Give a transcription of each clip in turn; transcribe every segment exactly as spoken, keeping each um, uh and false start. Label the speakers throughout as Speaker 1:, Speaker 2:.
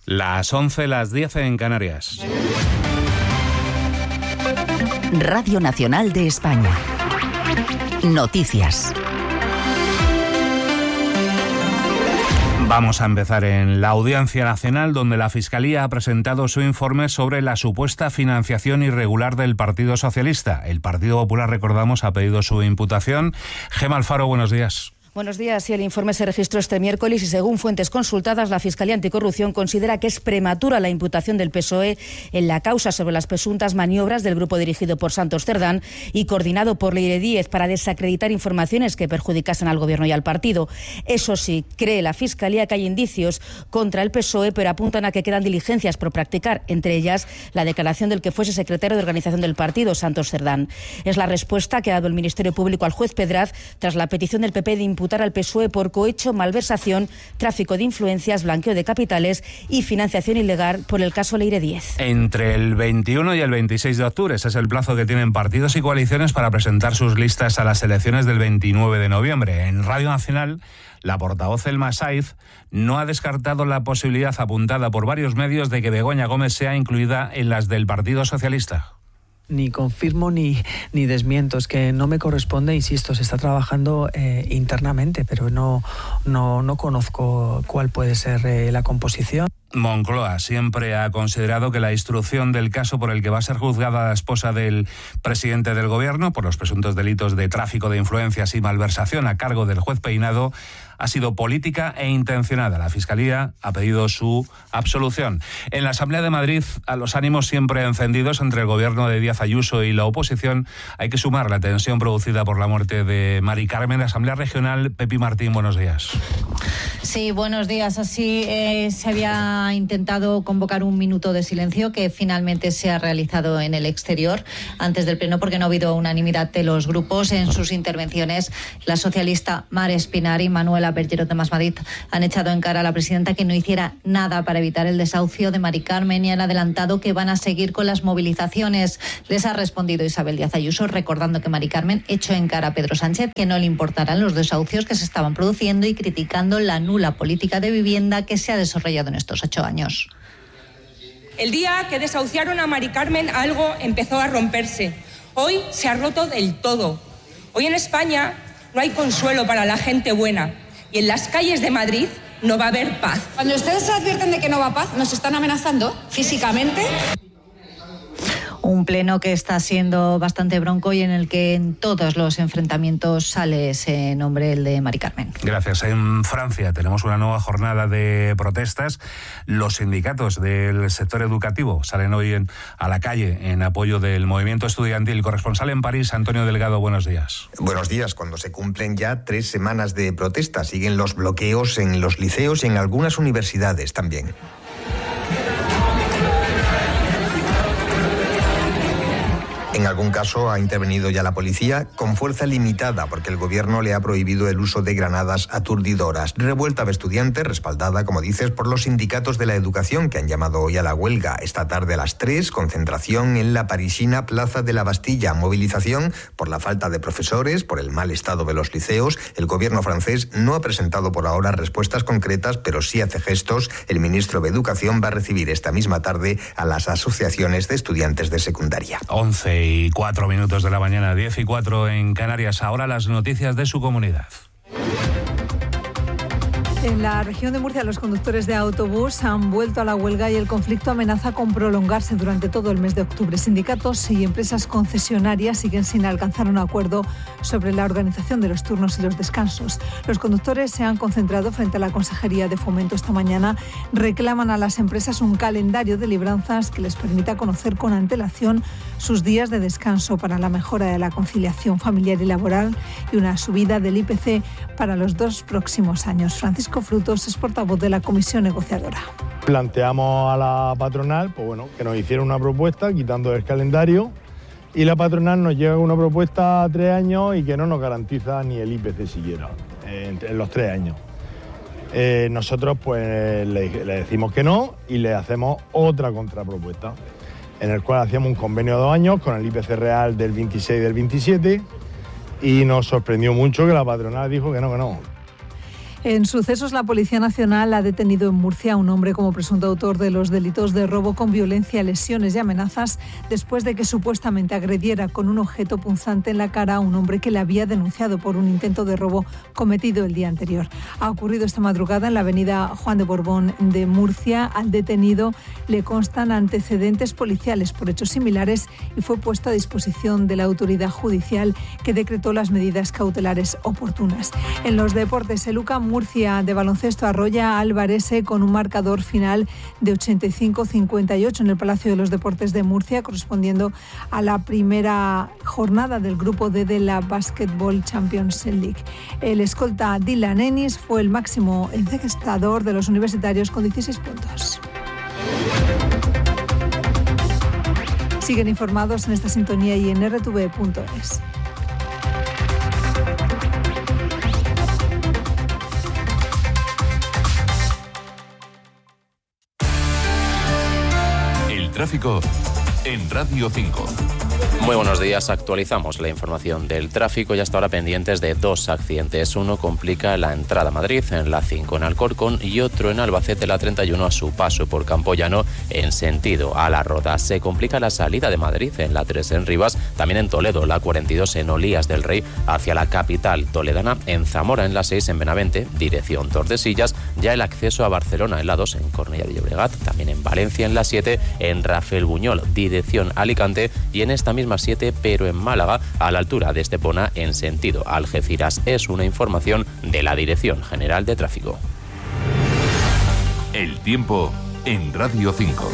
Speaker 1: Las once, las diez en Canarias.
Speaker 2: Radio Nacional de España. Noticias.
Speaker 1: Vamos a empezar en la Audiencia Nacional, donde la Fiscalía ha presentado su informe sobre la supuesta financiación irregular del Partido Socialista. El Partido Popular, recordamos, ha pedido su imputación. Gemma Alfaro, buenos días.
Speaker 3: Buenos días. Sí, el informe se registró este miércoles y, según fuentes consultadas, la Fiscalía Anticorrupción considera que es prematura la imputación del P S O E en la causa sobre las presuntas maniobras del grupo dirigido por Santos Cerdán y coordinado por Leire Díez para desacreditar informaciones que perjudicasen al Gobierno y al partido. Eso sí, cree la Fiscalía que hay indicios contra el P S O E, pero apuntan a que quedan diligencias por practicar, entre ellas la declaración del que fuese secretario de organización del partido, Santos Cerdán. Es la respuesta que ha dado el Ministerio Público al juez Pedraz tras la petición del P P de imputar al P S O E por cohecho, malversación, tráfico de influencias, blanqueo de capitales y financiación ilegal por el caso Leire Díez.
Speaker 1: Entre el veintiuno y el veintiséis de octubre, ese es el plazo que tienen partidos y coaliciones para presentar sus listas a las elecciones del veintinueve de noviembre. En Radio Nacional, la portavoz Elma Saiz no ha descartado la posibilidad apuntada por varios medios de que Begoña Gómez sea incluida en las del Partido Socialista.
Speaker 4: Ni confirmo ni, ni desmiento, es que no me corresponde, insisto, se está trabajando eh, internamente, pero no, no, no conozco cuál puede ser eh, la composición.
Speaker 1: Moncloa siempre ha considerado que la instrucción del caso por el que va a ser juzgada la esposa del presidente del Gobierno por los presuntos delitos de tráfico de influencias y malversación a cargo del juez Peinado ha sido política e intencionada. La Fiscalía ha pedido su absolución. En la Asamblea de Madrid, a los ánimos siempre encendidos entre el Gobierno de Díaz Ayuso y la oposición, hay que sumar la tensión producida por la muerte de Mari Carmen. Asamblea Regional, Pepi Martín, buenos días.
Speaker 5: Sí, buenos días. Así eh, se había intentado convocar un minuto de silencio que finalmente se ha realizado en el exterior antes del pleno porque no ha habido unanimidad de los grupos. En sus intervenciones, la socialista Mar Espinar y Manuela Bergerot de Más Madrid han echado en cara a la presidenta que no hiciera nada para evitar el desahucio de Mari Carmen y han adelantado que van a seguir con las movilizaciones. Les ha respondido Isabel Díaz Ayuso recordando que Mari Carmen echó en cara a Pedro Sánchez que no le importarán los desahucios que se estaban produciendo y criticando la nula política de vivienda que se ha desarrollado en estos ocho años.
Speaker 6: El día que desahuciaron a Mari Carmen algo empezó a romperse. Hoy se ha roto del todo. Hoy en España no hay consuelo para la gente buena y en las calles de Madrid no va a haber paz.
Speaker 7: Cuando ustedes se advierten de que no va a paz, ¿nos están amenazando físicamente?
Speaker 5: Un pleno que está siendo bastante bronco y en el que en todos los enfrentamientos sale ese nombre, el de Mari Carmen.
Speaker 1: Gracias. En Francia tenemos una nueva jornada de protestas. Los sindicatos del sector educativo salen hoy en, a la calle en apoyo del movimiento estudiantil. Corresponsal en París, Antonio Delgado, buenos días.
Speaker 8: Buenos días. Cuando se cumplen ya tres semanas de protestas, siguen los bloqueos en los liceos y en algunas universidades también. En algún caso ha intervenido ya la policía con fuerza limitada porque el gobierno le ha prohibido el uso de granadas aturdidoras. Revuelta de estudiantes respaldada, como dices, por los sindicatos de la educación que han llamado hoy a la huelga. Esta tarde a las tres, concentración en la parisina Plaza de la Bastilla. Movilización por la falta de profesores, por el mal estado de los liceos. El gobierno francés no ha presentado por ahora respuestas concretas, pero sí hace gestos. El ministro de Educación va a recibir esta misma tarde a las asociaciones de estudiantes de secundaria.
Speaker 1: once y cuatro minutos de la mañana, diez y cuatro en Canarias. Ahora las noticias de su comunidad.
Speaker 9: En la región de Murcia, los conductores de autobús han vuelto a la huelga y el conflicto amenaza con prolongarse durante todo el mes de octubre. Sindicatos y empresas concesionarias siguen sin alcanzar un acuerdo sobre la organización de los turnos y los descansos. Los conductores se han concentrado frente a la Consejería de Fomento esta mañana. Reclaman a las empresas un calendario de libranzas que les permita conocer con antelación sus días de descanso para la mejora de la conciliación familiar y laboral y una subida del I P C para los dos próximos años. Francisco Frutos es portavoz de la comisión negociadora.
Speaker 10: Planteamos a la patronal pues bueno, que nos hiciera una propuesta quitando el calendario y la patronal nos llega una propuesta a tres años y que no nos garantiza ni el I P C siquiera en, en los tres años. Eh, nosotros pues le, le decimos que no y le hacemos otra contrapropuesta en el cual hacíamos un convenio de dos años con el I P C real del veintiséis y del veintisiete y nos sorprendió mucho que la patronal dijo que no, que no.
Speaker 9: En sucesos, la Policía Nacional ha detenido en Murcia a un hombre como presunto autor de los delitos de robo con violencia, lesiones y amenazas después de que supuestamente agrediera con un objeto punzante en la cara a un hombre que le había denunciado por un intento de robo cometido el día anterior. Ha ocurrido esta madrugada en la avenida Juan de Borbón de Murcia. Al detenido le constan antecedentes policiales por hechos similares y fue puesto a disposición de la autoridad judicial, que decretó las medidas cautelares oportunas. En los deportes, el U C A Murcia de baloncesto arrolla a Alvarese con un marcador final de ochenta y cinco a cincuenta y ocho en el Palacio de los Deportes de Murcia, correspondiendo a la primera jornada del grupo D de la Basketball Champions League. El escolta Dylan Ennis fue el máximo encestador de los universitarios con dieciséis puntos. Siguen informados en esta sintonía y en erre te ve punto es.
Speaker 11: El tráfico en Radio cinco.
Speaker 12: Muy buenos días, actualizamos la información del tráfico y hasta ahora pendientes de dos accidentes. Uno complica la entrada a Madrid en la cinco en Alcorcón y otro en Albacete, la treinta y uno a su paso por Campoyano en sentido a La Roda. Se complica la salida de Madrid en la tres en Rivas, también en Toledo, la cuarenta y dos en Olías del Rey hacia la capital toledana, en Zamora en la seis en Benavente, dirección Tordesillas, ya el acceso a Barcelona en la dos en Cornellà de Llobregat, también en Valencia en la siete en Rafael Buñol, dirección Alicante y en esta misma siete, pero en Málaga, a la altura de Estepona, en sentido Algeciras. Es una información de la Dirección General de Tráfico.
Speaker 11: El tiempo en Radio cinco.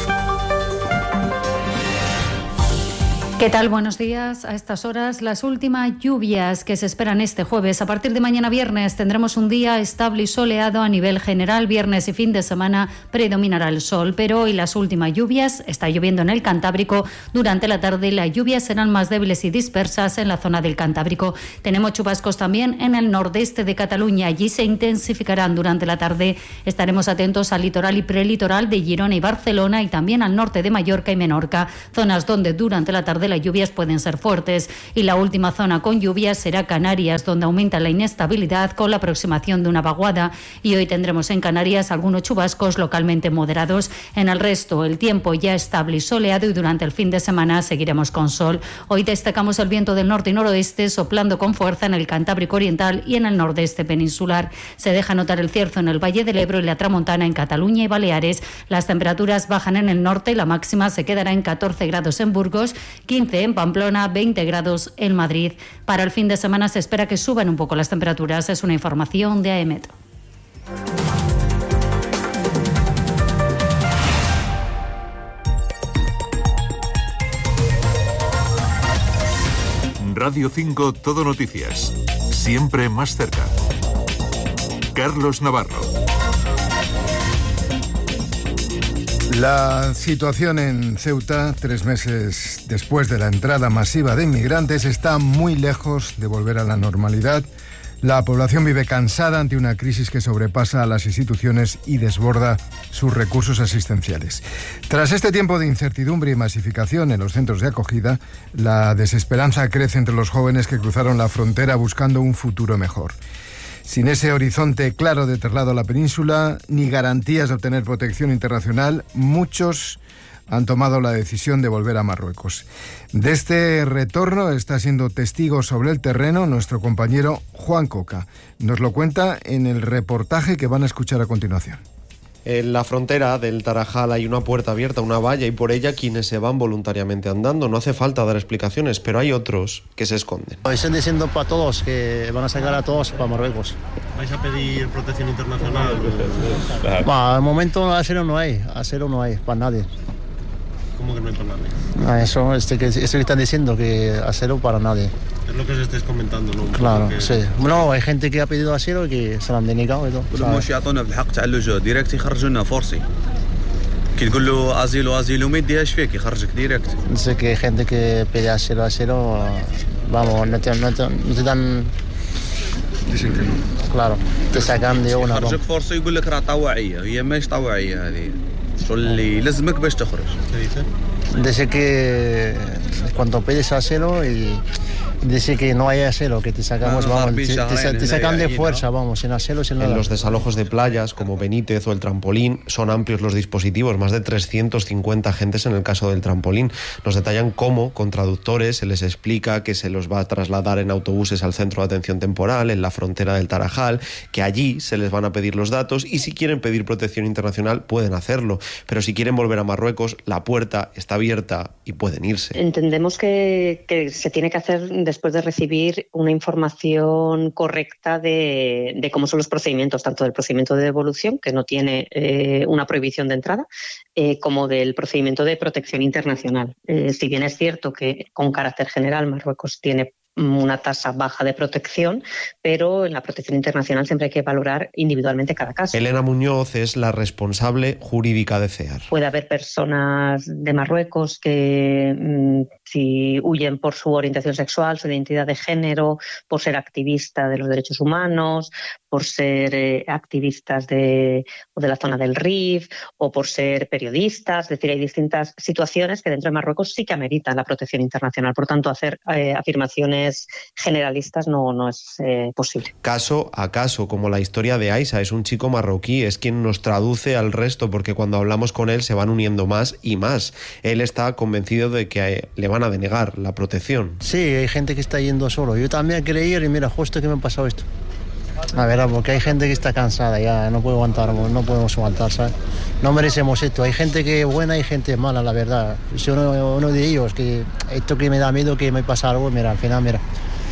Speaker 13: ¿Qué tal? Buenos días. A estas horas, las últimas lluvias que se esperan este jueves. A partir de mañana viernes tendremos un día estable y soleado a nivel general. Viernes y fin de semana predominará el sol, pero hoy las últimas lluvias, está lloviendo en el Cantábrico. Durante la tarde las lluvias serán más débiles y dispersas en la zona del Cantábrico. Tenemos chubascos también en el nordeste de Cataluña. Allí se intensificarán durante la tarde. Estaremos atentos al litoral y prelitoral de Girona y Barcelona y también al norte de Mallorca y Menorca, zonas donde durante la tarde las lluvias pueden ser fuertes. Y la última zona con lluvias será Canarias, donde aumenta la inestabilidad con la aproximación de una vaguada. Y hoy tendremos en Canarias algunos chubascos localmente moderados. En el resto, el tiempo ya estable y soleado y durante el fin de semana seguiremos con sol. Hoy destacamos el viento del norte y noroeste soplando con fuerza en el Cantábrico Oriental y en el nordeste peninsular. Se deja notar el cierzo en el Valle del Ebro y la Tramontana en Cataluña y Baleares. Las temperaturas bajan en el norte y la máxima se quedará en catorce grados en Burgos, quince en Pamplona, veinte grados en Madrid. Para el fin de semana se espera que suban un poco las temperaturas. Es una información de AEMET.
Speaker 11: Radio cinco Todo Noticias. Siempre más cerca. Carlos Navarro.
Speaker 14: La situación en Ceuta, tres meses después de la entrada masiva de inmigrantes, está muy lejos de volver a la normalidad. La población vive cansada ante una crisis que sobrepasa a las instituciones y desborda sus recursos asistenciales. Tras este tiempo de incertidumbre y masificación en los centros de acogida, la desesperanza crece entre los jóvenes que cruzaron la frontera buscando un futuro mejor. Sin ese horizonte claro de traslado a la península, ni garantías de obtener protección internacional, muchos han tomado la decisión de volver a Marruecos. De este retorno está siendo testigo sobre el terreno nuestro compañero Juan Coca. Nos lo cuenta en el reportaje que van a escuchar a continuación.
Speaker 15: En la frontera del Tarajal hay una puerta abierta, una valla, y por ella quienes se van voluntariamente andando. No hace falta dar explicaciones, pero hay otros que se esconden.
Speaker 16: Están diciendo para todos que van a sacar a todos para Marruecos.
Speaker 17: ¿Vais a pedir protección internacional?
Speaker 16: Bah, al momento a cero no hay, a cero no hay, para nadie.
Speaker 17: ¿Cómo que no hay para nadie?
Speaker 16: Ah, eso, este que, este que están diciendo, que a cero para nadie.
Speaker 17: Es lo que se estáis comentando, ¿no?
Speaker 16: Claro,
Speaker 17: que...
Speaker 16: sí. No, hay gente que ha pedido asilo y que se lo han denegado y todo.
Speaker 18: مش يعطونا بالحق تاع اللجوء ديريكت يخرجونا فورسي كي تقول له ازيلو ازيلو ما يديهاش فيك يخرجك ديريكت.
Speaker 16: Sé que hay gente que pide asilo asilo, vamos, no te, no te, no te dan.
Speaker 18: Dicen que no.
Speaker 16: Claro, te sacan de una.
Speaker 18: يخرجك فورسي يقول لك راه طوعيه هي ماهيش طوعيه هذه شو اللي لازمك باش تخرج.
Speaker 16: Dice que cuando pides asilo y Dice que no hay asilo, que te sacamos, vamos, te, te, te sacan de fuerza, vamos, sin asilo, sin nada.
Speaker 15: En los desalojos de playas, como Benítez o el Trampolín, son amplios los dispositivos, más de trescientos cincuenta agentes en el caso del Trampolín. Nos detallan cómo, con traductores, se les explica que se los va a trasladar en autobuses al centro de atención temporal, en la frontera del Tarajal, que allí se les van a pedir los datos y si quieren pedir protección internacional pueden hacerlo. Pero si quieren volver a Marruecos, la puerta está abierta y pueden irse.
Speaker 19: Entendemos que, que se tiene que hacer después de recibir una información correcta de, de cómo son los procedimientos, tanto del procedimiento de devolución, que no tiene eh, una prohibición de entrada, eh, como del procedimiento de protección internacional. Eh, si bien es cierto que con carácter general Marruecos tiene una tasa baja de protección, pero en la protección internacional siempre hay que valorar individualmente cada caso.
Speaker 15: Elena Muñoz es la responsable jurídica de C E A R.
Speaker 19: Puede haber personas de Marruecos que mmm, si huyen por su orientación sexual, su identidad de género, por ser activista de los derechos humanos, por ser eh, activistas de, de la zona del Rif o por ser periodistas. Es decir, hay distintas situaciones que dentro de Marruecos sí que ameritan la protección internacional. Por tanto, hacer eh, afirmaciones generalistas no, no es eh, posible.
Speaker 15: Caso a caso, como la historia de Aisa, es un chico marroquí, es quien nos traduce al resto, porque cuando hablamos con él se van uniendo más y más. Él está convencido de que le van a denegar la protección.
Speaker 16: Sí, hay gente que está yendo solo. Yo también quería ir y mira, justo que me ha pasado esto. A ver, porque hay gente que está cansada, ya no puede aguantar, no podemos aguantar, ¿sabes? No merecemos esto. Hay gente que es buena y gente mala, la verdad. Soy uno, uno de ellos, que esto que me da miedo que me pasa algo, mira, al final, mira.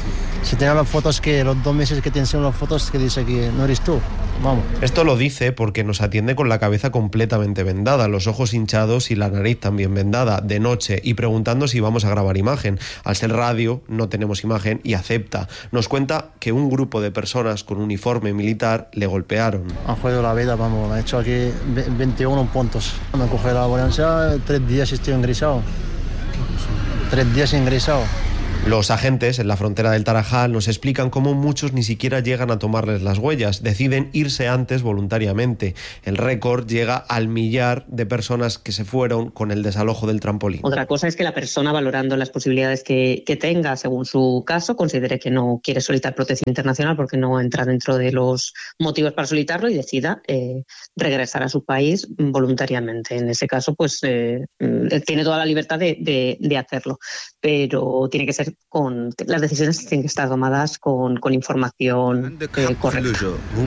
Speaker 16: Si tengo las fotos, que los dos meses que te enseño las fotos, que dice que no eres tú, vamos.
Speaker 15: Esto lo dice porque nos atiende con la cabeza completamente vendada, los ojos hinchados y la nariz también vendada, de noche, y preguntando si vamos a grabar imagen. Al ser radio, no tenemos imagen y acepta. Nos cuenta que un grupo de personas con uniforme militar le golpearon.
Speaker 16: Han jodido la vida, vamos, me han hecho aquí veintiuno puntos. Me han cogido la ambulancia, tres días estoy ingresado. Tres días ingresado.
Speaker 15: Los agentes en la frontera del Tarajal nos explican cómo muchos ni siquiera llegan a tomarles las huellas, deciden irse antes voluntariamente. El récord llega al millar de personas que se fueron con el desalojo del Trampolín.
Speaker 19: Otra cosa es que la persona, valorando las posibilidades que, que tenga según su caso, considere que no quiere solicitar protección internacional porque no entra dentro de los motivos para solicitarlo y decida eh, regresar a su país voluntariamente. En ese caso, pues eh, tiene toda la libertad de, de, de hacerlo, pero tiene que ser con las decisiones tienen que estar tomadas con, con información eh, correcta.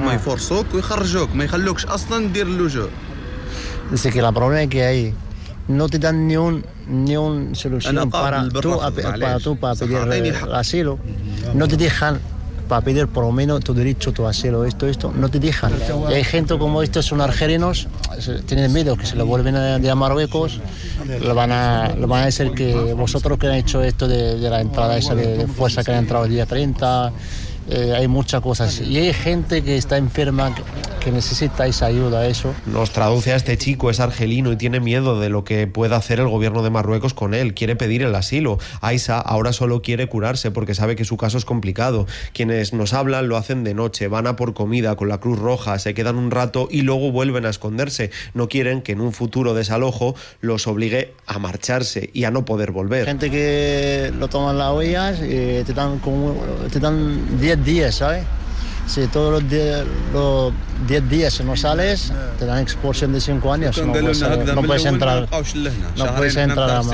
Speaker 16: Dice que el problema es que ahí no te dan ni un ni una solución para tú, para tú para pedir el asilo, no te dejan para pedir por lo menos tu derecho, tu asilo, esto, esto, no te dejan. Y hay gente como estos, son argelinos, tienen miedo que se lo vuelven a, de a Marruecos, lo van a, lo van a decir que vosotros que han hecho esto de, de la entrada esa de, de fuerza que han entrado el día treinta, eh, hay muchas cosas. Y hay gente que está enferma, que, que necesita esa ayuda, eso.
Speaker 15: Nos traduce a este chico, es argelino y tiene miedo de lo que pueda hacer el gobierno de Marruecos con él. Quiere pedir el asilo. Aisa ahora solo quiere curarse porque sabe que su caso es complicado. Quienes nos hablan lo hacen de noche, van a por comida con la Cruz Roja, se quedan un rato y luego vuelven a esconderse. No quieren que en un futuro desalojo los obligue a marcharse y a no poder volver.
Speaker 16: Gente que lo toman las ollas y te dan como te dan diez días, ¿sabes? Si todos los diez los diez días no sales, te dan expulsión de cinco años. No puedes, no puedes entrar. No puedes entrar a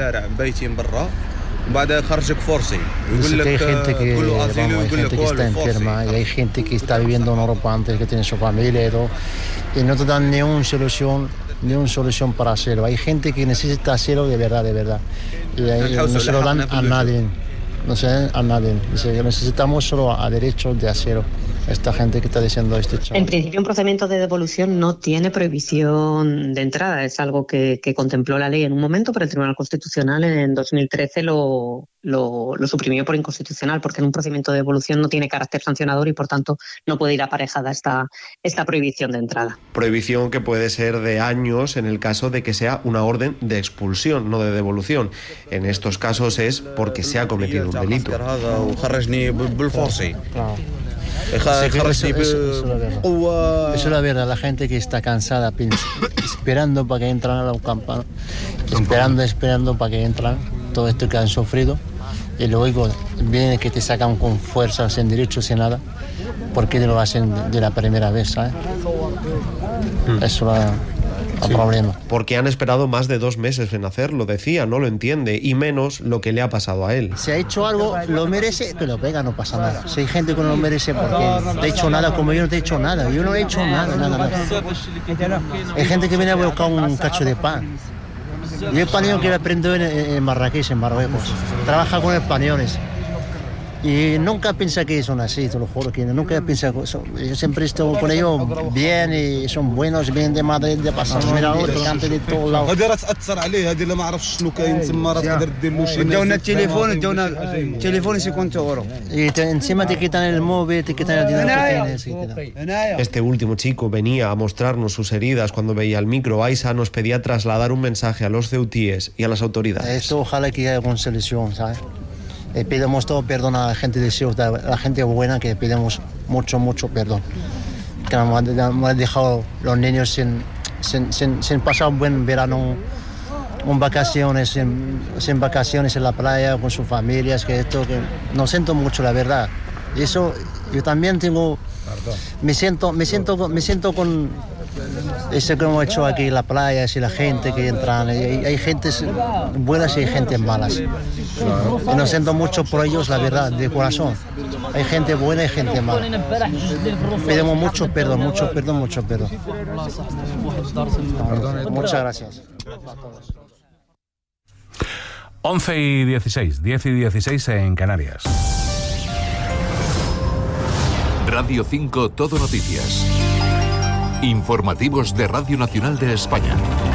Speaker 16: Dice que hay gente que, vamos, hay gente que está enferma y hay gente que está viviendo en Europa antes, que tiene su familia y todo, y no te dan ni una solución, ni una solución para hacerlo. Hay gente que necesita hacerlo de verdad, de verdad, y ahí no se lo dan a nadie. No sé, a nadie. Dice que necesitamos solo a derechos de acero. Esta gente que está diciendo este chaval.
Speaker 19: En principio, un procedimiento de devolución no tiene prohibición de entrada. Es algo que, que contempló la ley en un momento, pero el Tribunal Constitucional en dos mil trece lo, lo, lo suprimió por inconstitucional, porque en un procedimiento de devolución no tiene carácter sancionador y, por tanto, no puede ir aparejada esta, esta prohibición de entrada.
Speaker 15: Prohibición que puede ser de años en el caso de que sea una orden de expulsión, no de devolución. En estos casos es porque se ha cometido un delito.
Speaker 16: Claro. Eso, eso, eso, eso es la verdad, la gente que está cansada esperando para que entran a la campana, esperando, esperando para que entran todo esto que han sufrido, y luego viene que te sacan con fuerza, sin derecho, sin nada, ¿por qué lo hacen de la primera vez, ¿sabes? Mm. Eso es el sí. problema.
Speaker 15: Porque han esperado más de dos meses en hacerlo, decía, no lo entiende, y menos lo que le ha pasado a él.
Speaker 16: Si ha hecho algo, lo merece, que lo pega, no pasa nada. Si hay gente que no lo merece porque te ha hecho nada, como yo no te he hecho nada, yo no he hecho nada, nada, nada. Hay gente que viene a buscar un cacho de pan. Yo español que aprendo en, en Marrakech, en Marruecos. Trabaja con españoles. Y nunca piensa que son así, te lo juro, que nunca piensa que son, yo siempre estoy con ellos bien y son buenos, bien de Madrid, de pasar, mira otro, gente de todos lados.
Speaker 20: ادونا التليفون ادونا التليفون cincuenta euros.
Speaker 16: Y te, encima te quitan el móvil, te quitan el dinero que tienes.
Speaker 15: Este último chico venía a mostrarnos sus heridas cuando veía el micro. Aisa nos pedía trasladar un mensaje a los ceutíes y a las autoridades.
Speaker 16: Esto ojalá que haya alguna solución, ¿sabes? Eh, pedimos todo perdón a la gente de Ceuta, a la gente buena, que pedimos mucho, mucho perdón. Que nos han dejado los niños sin, sin, sin, sin pasar un buen verano, un vacaciones, sin, sin vacaciones en la playa con sus familias, que esto, que no siento mucho, la verdad. Eso, yo también tengo, me siento, me siento, me siento con eso que hemos hecho aquí en la playa, y la gente que entran, hay, hay gente buenas y hay gente malas. Y no siento mucho por ellos, la verdad, de corazón. Hay gente buena y gente mala. Pedimos mucho perdón, mucho perdón, mucho perdón. Muchas gracias.
Speaker 1: once y dieciséis, diez y dieciséis en Canarias.
Speaker 11: Radio cinco Todo Noticias. Informativos de Radio Nacional de España.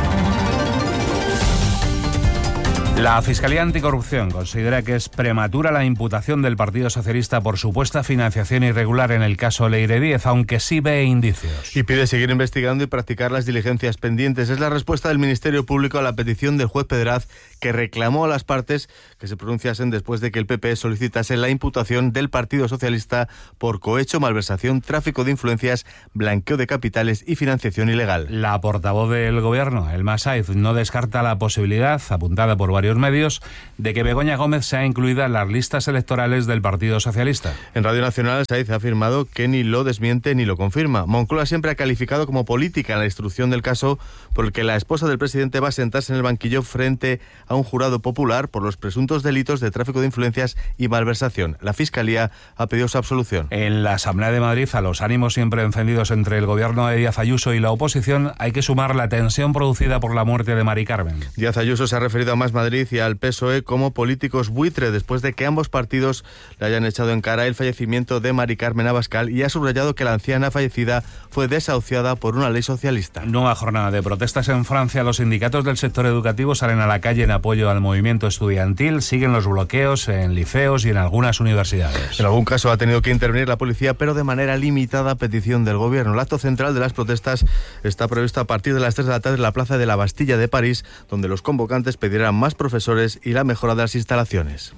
Speaker 1: La Fiscalía Anticorrupción considera que es prematura la imputación del Partido Socialista por supuesta financiación irregular en el caso Leire Díez, aunque sí ve indicios.
Speaker 21: Y pide seguir investigando y practicar las diligencias pendientes. Es la respuesta del Ministerio Público a la petición del juez Pedraz, que reclamó a las partes que se pronunciasen después de que el P P solicitase la imputación del Partido Socialista por cohecho, malversación, tráfico de influencias, blanqueo de capitales y financiación ilegal.
Speaker 1: La portavoz del Gobierno, Elma Saiz, no descarta la posibilidad, apuntada por varios medios, de que Begoña Gómez sea incluida en las listas electorales del Partido Socialista.
Speaker 21: En Radio Nacional, Saiz ha afirmado que ni lo desmiente ni lo confirma. Moncloa siempre ha calificado como política la instrucción del caso por el que la esposa del presidente va a sentarse en el banquillo frente a un jurado popular por los presuntos delitos de tráfico de influencias y malversación. La Fiscalía ha pedido su absolución.
Speaker 1: En la Asamblea de Madrid, a los ánimos siempre encendidos entre el gobierno de Díaz Ayuso y la oposición, hay que sumar la tensión producida por la muerte de Mari Carmen.
Speaker 21: Díaz Ayuso se ha referido a Más Madrid y al P S O E como políticos buitre después de que ambos partidos le hayan echado en cara el fallecimiento de Mari Carmen Abascal, y ha subrayado que la anciana fallecida fue desahuciada por una ley socialista.
Speaker 1: Nueva jornada de protestas en Francia. Los sindicatos del sector educativo salen a la calle en apoyo al movimiento estudiantil. Siguen los bloqueos en liceos y en algunas universidades.
Speaker 21: En algún caso ha tenido que intervenir la policía, pero de manera limitada a petición del gobierno. El acto central de las protestas está previsto a partir de las tres de la tarde en la Plaza de la Bastilla de París, donde los convocantes pedirán más profesores y la mejora de las instalaciones.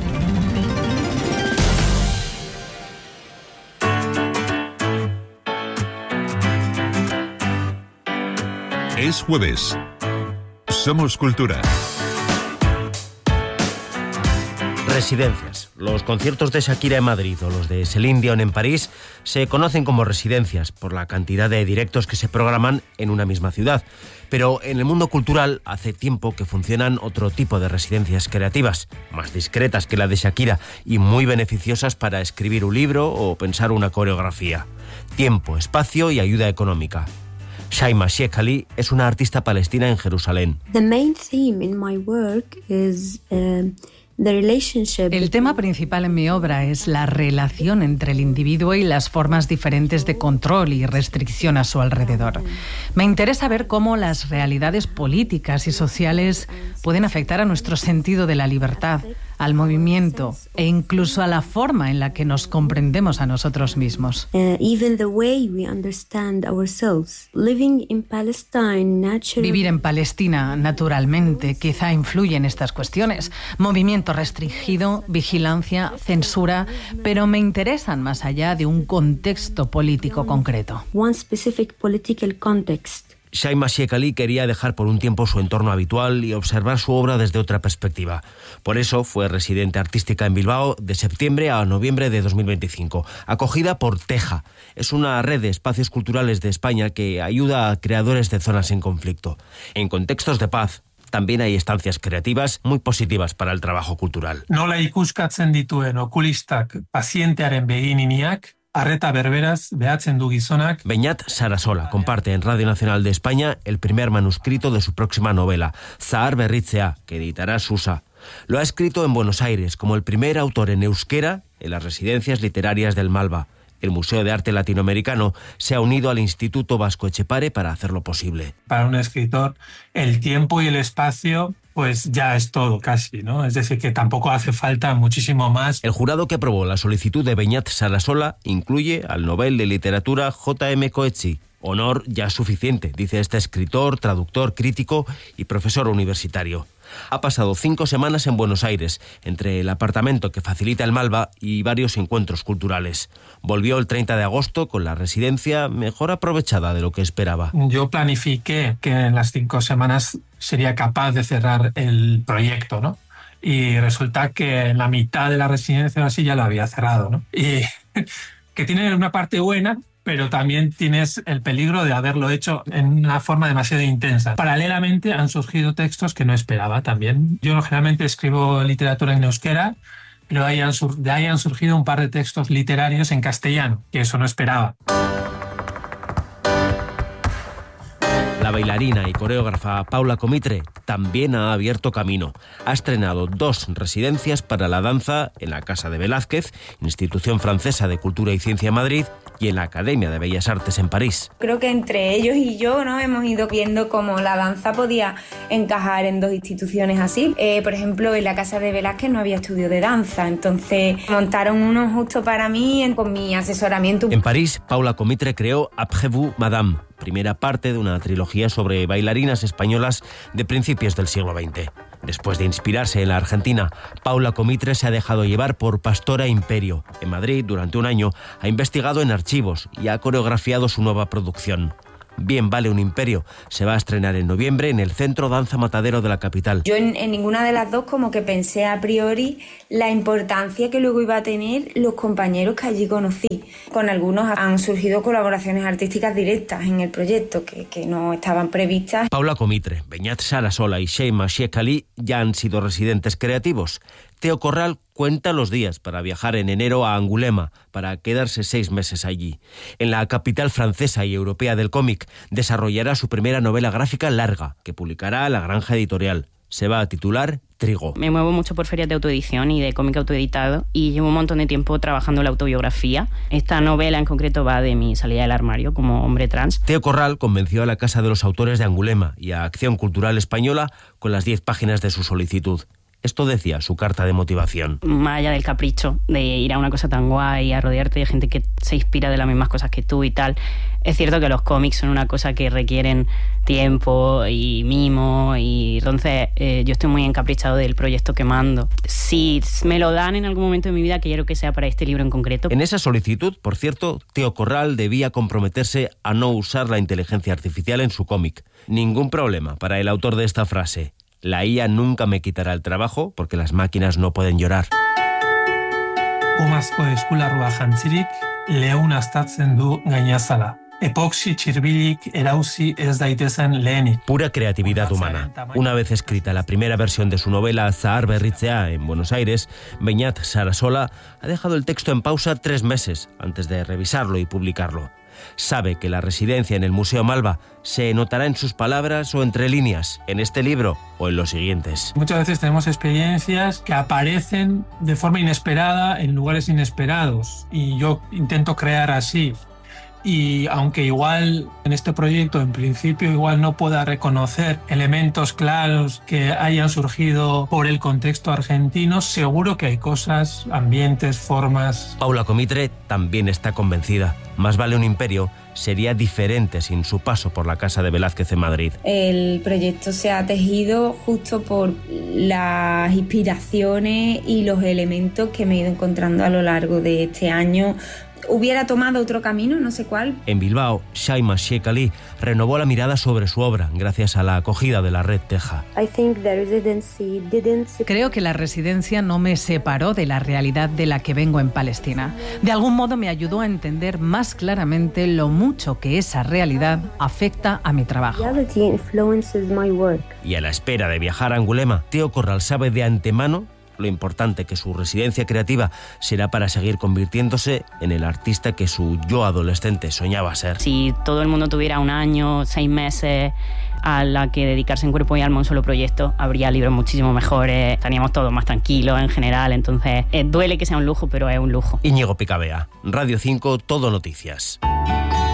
Speaker 11: Es jueves. Somos Cultura.
Speaker 22: Residencias. Los conciertos de Shakira en Madrid o los de Celine Dion en París se conocen como residencias por la cantidad de directos que se programan en una misma ciudad. Pero en el mundo cultural hace tiempo que funcionan otro tipo de residencias creativas, más discretas que la de Shakira y muy beneficiosas para escribir un libro o pensar una coreografía. Tiempo, espacio y ayuda económica. Shaima Sheikh Ali es una artista palestina en Jerusalén.
Speaker 23: The main theme in my work is uh... El
Speaker 24: tema principal en mi obra es la relación entre el individuo y las formas diferentes de control y restricción a su alrededor. Me interesa ver cómo las realidades políticas y sociales pueden afectar a nuestro sentido de la libertad, al movimiento e incluso a la forma en la que nos comprendemos a nosotros mismos.
Speaker 23: Uh, even the way we understand ourselves. Living in Palestine, natural...
Speaker 24: Vivir en Palestina, naturalmente, quizá influye en estas cuestiones. Movimiento restringido, vigilancia, censura, pero me interesan más allá de un contexto político concreto.
Speaker 23: One specific political context.
Speaker 22: Chaim Mashiach Ali quería dejar por un tiempo su entorno habitual y observar su obra desde otra perspectiva. Por eso fue residente artística en Bilbao de septiembre a noviembre de dos mil veinticinco, acogida por Teja. Es una red de espacios culturales de España que ayuda a creadores de zonas en conflicto. En contextos de paz, también hay estancias creativas muy positivas para el trabajo cultural.
Speaker 2: Nola ikuskatzen dituen okulistak pazientearen beginiak, arreta berberaz behatzen du gizonak.
Speaker 22: Beñat Sarasola comparte en Radio Nacional de España el primer manuscrito de su próxima novela, Zahar Berritzea, que editará Susa. Lo ha escrito en Buenos Aires como el primer autor en euskera en las residencias literarias del Malva. El Museo de Arte Latinoamericano se ha unido al Instituto Vasco Etxepare para hacerlo posible.
Speaker 2: Para un escritor, el tiempo y el espacio pues ya es todo casi, ¿no? Es decir, que tampoco hace falta muchísimo más.
Speaker 22: El jurado que aprobó la solicitud de Beñat Sarasola incluye al Nobel de Literatura J M Coetzee. Honor ya suficiente, dice este escritor, traductor, crítico y profesor universitario. Ha pasado cinco semanas en Buenos Aires, entre el apartamento que facilita el Malva y varios encuentros culturales. Volvió el treinta de agosto con la residencia mejor aprovechada de lo que esperaba.
Speaker 2: Yo planifiqué que en las cinco semanas sería capaz de cerrar el proyecto, ¿no? Y resulta que en la mitad de la residencia así ya lo había cerrado, ¿no? Y que tiene una parte buena, pero también tienes el peligro de haberlo hecho en una forma demasiado intensa. Paralelamente han surgido textos que no esperaba también. Yo generalmente escribo literatura en euskera, pero de ahí han, sur- de ahí han surgido un par de textos literarios en castellano, que eso no esperaba.
Speaker 22: La bailarina y coreógrafa Paula Comitre también ha abierto camino. Ha estrenado dos residencias para la danza en la Casa de Velázquez, Institución Francesa de Cultura y Ciencia en Madrid, y en la Academia de Bellas Artes en París.
Speaker 3: Creo que entre ellos y yo, ¿no?, hemos ido viendo cómo la danza podía encajar en dos instituciones así. Eh, por ejemplo, en la Casa de Velázquez no había estudio de danza, entonces montaron uno justo para mí en, con mi asesoramiento.
Speaker 22: En París, Paula Comitre creó Après vous, Madame, primera parte de una trilogía sobre bailarinas españolas de principios del siglo veinte. Después de inspirarse en la Argentina, Paula Comitre se ha dejado llevar por Pastora Imperio. En Madrid, durante un año, ha investigado en archivos y ha coreografiado su nueva producción. Bien vale un imperio. Se va a estrenar en noviembre en el Centro Danza Matadero de la capital.
Speaker 3: Yo en, en ninguna de las dos como que pensé a priori la importancia que luego iba a tener los compañeros que allí conocí. Con algunos han surgido colaboraciones artísticas directas en el proyecto que, que no estaban previstas.
Speaker 22: Paula Comitre, Beñat Sarasola y Chaim Mashiach Ali ya han sido residentes creativos. Teo Corral cuenta los días para viajar en enero a Angulema, para quedarse seis meses allí. En la capital francesa y europea del cómic desarrollará su primera novela gráfica larga, que publicará La Granja Editorial. Se va a titular Trigo.
Speaker 4: Me muevo mucho por ferias de autoedición y de cómic autoeditado y llevo un montón de tiempo trabajando la autobiografía. Esta novela en concreto va de mi salida del armario como hombre trans.
Speaker 22: Teo Corral convenció a la Casa de los Autores de Angulema y a Acción Cultural Española con las diez páginas de su solicitud. Esto decía su carta de motivación.
Speaker 4: Más allá del capricho de ir a una cosa tan guay, a rodearte de gente que se inspira de las mismas cosas que tú y tal, es cierto que los cómics son una cosa que requieren tiempo y mimo y entonces eh, yo estoy muy encaprichado del proyecto que mando. Si me lo dan en algún momento de mi vida, que quiero que sea para este libro en concreto.
Speaker 22: En esa solicitud, por cierto, Teo Corral debía comprometerse a no usar la inteligencia artificial en su cómic. Ningún problema para el autor de esta frase. La I A nunca me quitará el trabajo porque las máquinas no pueden llorar.
Speaker 2: Umazko eskularrua jantzirik, leun astatzen du gainazala. Epoxi txirbilik erauzi ez daitezen lehenik.
Speaker 22: Pura creatividad humana. Una vez escrita la primera versión de su novela Zahar Berritzea en Buenos Aires, Beñat Sarasola ha dejado el texto en pausa tres meses antes de revisarlo y publicarlo. Sabe que la residencia en el Museo Malva se notará en sus palabras o entre líneas, en este libro o en los siguientes.
Speaker 2: Muchas veces tenemos experiencias que aparecen de forma inesperada en lugares inesperados y yo intento crear así. Y aunque igual en este proyecto en principio igual no pueda reconocer elementos claros que hayan surgido por el contexto argentino, seguro que hay cosas, ambientes, formas.
Speaker 22: Paula Comitre también está convencida. Más vale un imperio sería diferente sin su paso por la Casa de Velázquez en Madrid.
Speaker 3: El proyecto se ha tejido justo por las inspiraciones y los elementos que me he ido encontrando a lo largo de este año hubiera tomado otro camino, no sé cuál.
Speaker 22: En Bilbao, Shaima Sheikh Ali renovó la mirada sobre su obra gracias a la acogida de la red Teja.
Speaker 24: Creo que la residencia no me separó de la realidad de la que vengo en Palestina. De algún modo me ayudó a entender más claramente lo mucho que esa realidad afecta a mi trabajo.
Speaker 22: Y a la espera de viajar a Angulema, Teo Corral sabe de antemano lo importante que su residencia creativa será para seguir convirtiéndose en el artista que su yo adolescente soñaba ser.
Speaker 4: Si todo el mundo tuviera un año, seis meses a la que dedicarse en cuerpo y alma a un solo proyecto, habría libros muchísimo mejores, estaríamos todos más tranquilos en general, entonces eh, duele que sea un lujo, pero es un lujo.
Speaker 22: Íñigo Picabea, Radio cinco, Todo Noticias.